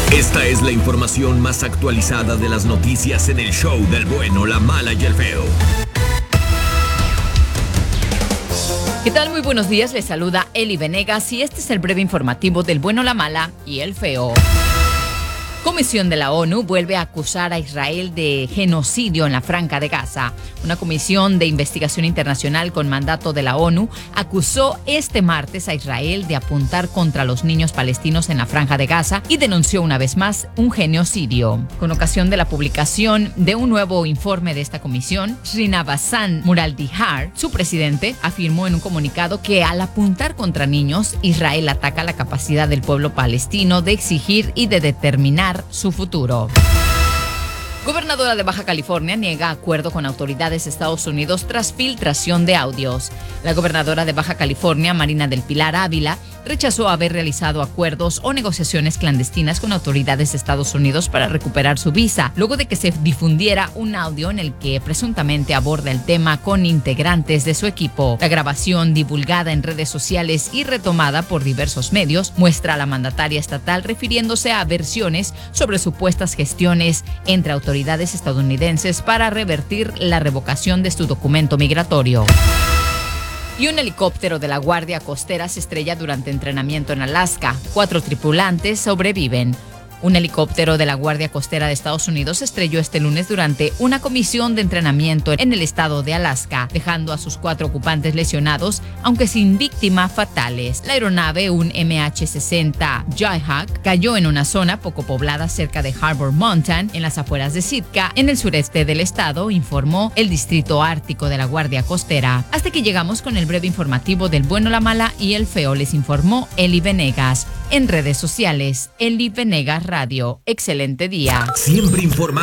Esta es la información más actualizada de las noticias en el show del bueno, la mala y el feo. ¿Qué tal? Muy buenos días, les saluda Eli Venegas y este es el breve informativo del bueno, la mala y el feo. Comisión de la ONU vuelve a acusar a Israel de genocidio en la Franja de Gaza. Una comisión de investigación internacional con mandato de la ONU acusó este martes a Israel de apuntar contra los niños palestinos en la Franja de Gaza y denunció una vez más un genocidio. Con ocasión de la publicación de un nuevo informe de esta comisión, Srinivas Muralidhar, su presidente, afirmó en un comunicado que al apuntar contra niños, Israel ataca la capacidad del pueblo palestino de exigir y de determinar su futuro. Gobernadora de Baja California niega acuerdo con autoridades de Estados Unidos tras filtración de audios. La gobernadora de Baja California, Marina del Pilar Ávila, rechazó haber realizado acuerdos o negociaciones clandestinas con autoridades de Estados Unidos para recuperar su visa, luego de que se difundiera un audio en el que presuntamente aborda el tema con integrantes de su equipo. La grabación, divulgada en redes sociales y retomada por diversos medios, muestra a la mandataria estatal refiriéndose a versiones sobre supuestas gestiones entre autoridades estadounidenses para revertir la revocación de su documento migratorio. Y un helicóptero de la Guardia Costera se estrella durante entrenamiento en Alaska. 4 tripulantes sobreviven. Un helicóptero de la Guardia Costera de Estados Unidos se estrelló este lunes durante una comisión de entrenamiento en el estado de Alaska, dejando a sus 4 ocupantes lesionados, aunque sin víctimas fatales. La aeronave, un MH-60 Jayhawk, cayó en una zona poco poblada cerca de Harbor Mountain, en las afueras de Sitka, en el sureste del estado, informó el Distrito Ártico de la Guardia Costera. Hasta que llegamos con el breve informativo del bueno, la mala y el feo, les informó Eli Venegas. En redes sociales, Eli Venegas Radio. Excelente día. Siempre informado.